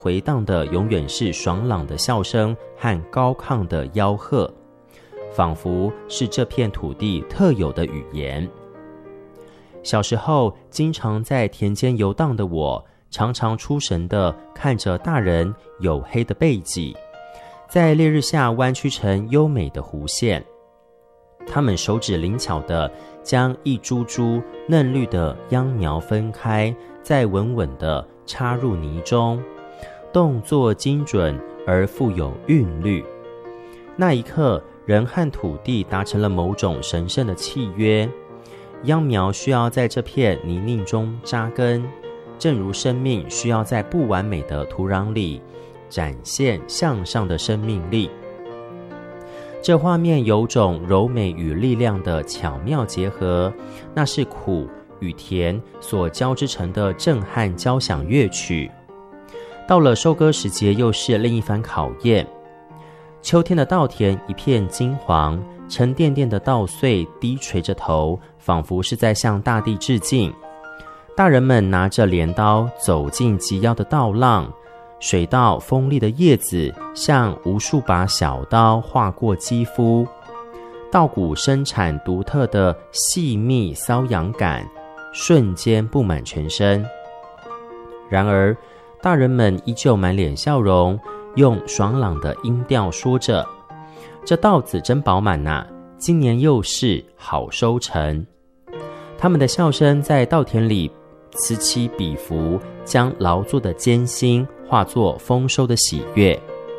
回荡的永远是爽朗的笑声和高亢的吆喝，仿佛是这片土地特有的语言。小时候经常在田间游荡的我，常常出神地看着大人黝黑的背脊，在烈日下弯曲成优美的弧线。他们手指灵巧地将一株株嫩绿的秧苗分开，再稳稳地插入泥中，动作精准而富有韵律。那一刻，人和土地达成了某种神圣的契约。秧苗需要在这片泥泞中扎根，正如生命需要在不完美的土壤里展现向上的生命力。这画面有种柔美与力量的巧妙结合，那是苦与甜所交织成的震撼交响乐曲。到了收割时节，又是另一番考验。秋天的稻田一片金黄，沉甸甸的稻穗低垂着头，仿佛是在向大地致敬。大人们拿着镰刀走进及腰的稻浪，水稻锋利的叶子像无数把小刀划过肌肤，稻谷生产独特的细密瘙痒感，瞬间布满全身。然而大人们依旧满脸笑容，用爽朗的音调说着：“这稻子真饱满呐，今年又是好收成。”他们的笑声在稻田里此起彼伏，将劳作的艰辛化作丰收的喜悦。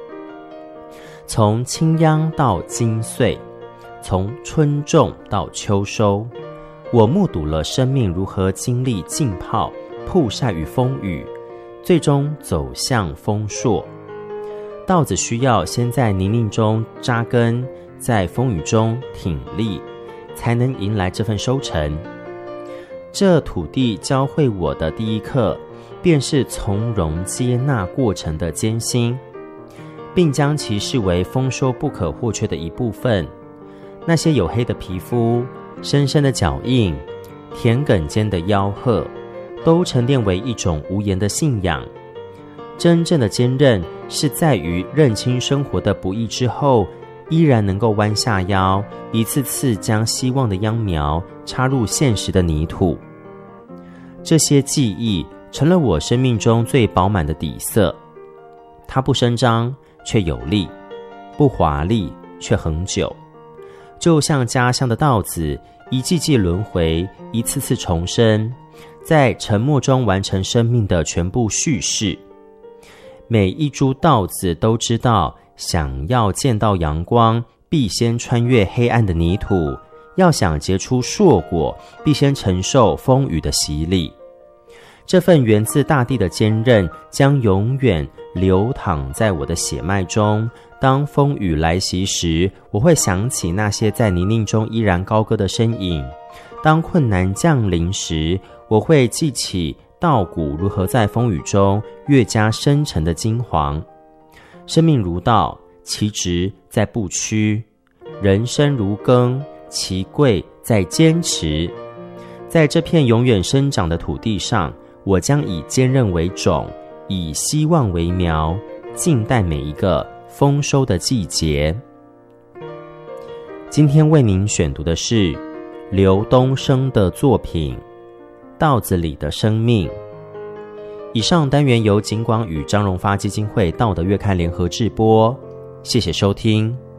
从青秧到金穗，从春种到秋收，我目睹了生命如何经历浸泡、曝晒与风雨，最终走向丰硕。稻子需要先在泥泞中扎根，在风雨中挺立，才能迎来这份收成。这土地教会我的第一课，便是从容接纳过程的艰辛，并将其视为丰收不可或缺的一部分。那些黝黑的皮肤、深深的脚印、田埂间的吆喝，都沉淀为一种无言的信仰。真正的坚韧是在于认清生活的不易之后，依然能够弯下腰，一次次将希望的秧苗插入现实的泥土。这些记忆成了我生命中最饱满的底色，它不声张却有力，不华丽却恒久，就像家乡的稻子，一季季轮回，一次次重生，在沉默中完成生命的全部叙事。每一株稻子都知道，想要见到阳光，必先穿越黑暗的泥土；要想结出硕果，必先承受风雨的洗礼。这份源自大地的坚韧，将永远流淌在我的血脉中。当风雨来袭时，我会想起那些在泥泞中依然高歌的身影；当困难降临时，我会记起稻谷如何在风雨中越加深沉的金黄。生命如稻，其直在不屈；人生如耕，其贵在坚持。在这片永远生长的土地上，我将以坚韧为种，以希望为苗，静待每一个丰收的季节。今天为您选读的是刘东升的作品《稻子里的生命》。以上单元由景广与张荣发基金会道德月刊联合制播，谢谢收听。